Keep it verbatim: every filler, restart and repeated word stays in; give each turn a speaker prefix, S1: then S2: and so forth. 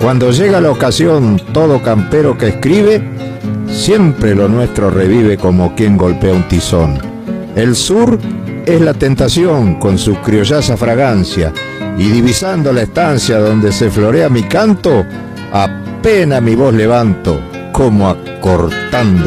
S1: Cuando llega la ocasión, todo campero que escribe, siempre lo nuestro revive como quien golpea un tizón. El sur es la tentación con su criollaza fragancia, y divisando la estancia donde se florea mi canto, apenas mi voz levanto, como acortando